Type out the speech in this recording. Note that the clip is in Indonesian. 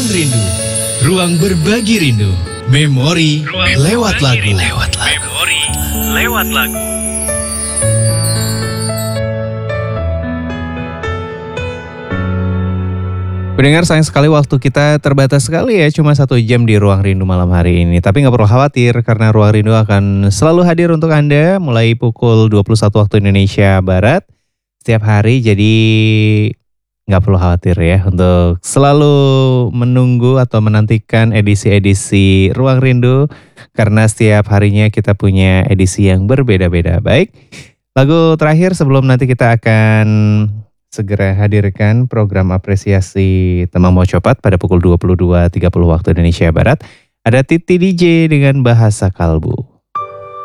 Rindu, ruang berbagi rindu, memori lewat lagu. Memori lewat lagu. Pendengar, sayang sekali waktu kita terbatas sekali ya, cuma 1 jam di Ruang Rindu malam hari ini. Tapi nggak perlu khawatir karena Ruang Rindu akan selalu hadir untuk Anda mulai pukul 21 waktu Indonesia Barat setiap hari. Jadi nggak perlu khawatir ya untuk selalu menunggu atau menantikan edisi-edisi Ruang Rindu karena setiap harinya kita punya edisi yang berbeda-beda. Baik, lagu terakhir sebelum nanti kita akan segera hadirkan program apresiasi Temang Mau Copat pada pukul 22.30 waktu Indonesia Barat. Ada Titi DJ dengan Bahasa Kalbu.